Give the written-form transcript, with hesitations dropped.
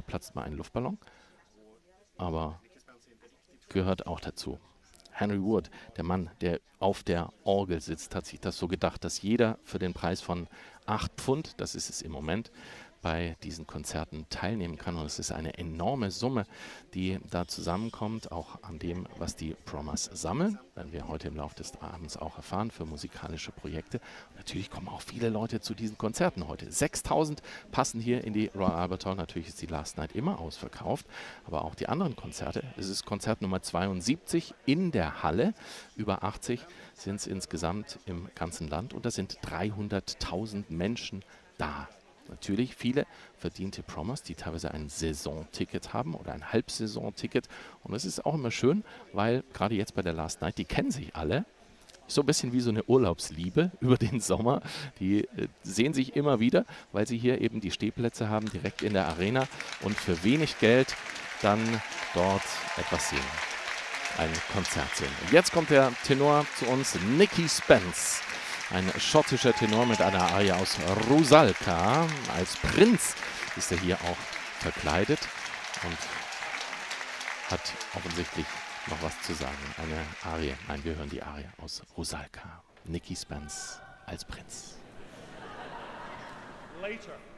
platzt mal ein Luftballon, aber gehört auch dazu. Henry Wood, der Mann, der auf der Orgel sitzt, hat sich das so gedacht, dass jeder für den Preis von 8 Pfund, das ist es im Moment, bei diesen Konzerten teilnehmen kann. Und es ist eine enorme Summe, die da zusammenkommt, auch an dem, was die Prommers sammeln, werden wir heute im Laufe des Abends auch erfahren, für musikalische Projekte. Und natürlich kommen auch viele Leute zu diesen Konzerten heute. 6.000 passen hier in die Royal Albert Hall. Natürlich ist die Last Night immer ausverkauft, aber auch die anderen Konzerte. Es ist Konzert Nummer 72 in der Halle. Über 80 sind es insgesamt im ganzen Land und da sind 300.000 Menschen da. Natürlich viele verdiente Prommers, die teilweise ein Saisonticket haben oder ein Halbsaisonticket. Und das ist auch immer schön, weil gerade jetzt bei der Last Night, die kennen sich alle. So ein bisschen wie so eine Urlaubsliebe über den Sommer. Die sehen sich immer wieder, weil sie hier eben die Stehplätze haben, direkt in der Arena und für wenig Geld dann dort etwas sehen. Ein Konzert sehen. Und jetzt kommt der Tenor zu uns, Nicky Spence. Ein schottischer Tenor mit einer Arie aus Rusalka. Als Prinz ist er hier auch verkleidet und hat offensichtlich noch was zu sagen. Eine Arie. Nein, wir hören die Arie aus Rusalka. Nicky Spence als Prinz. Later.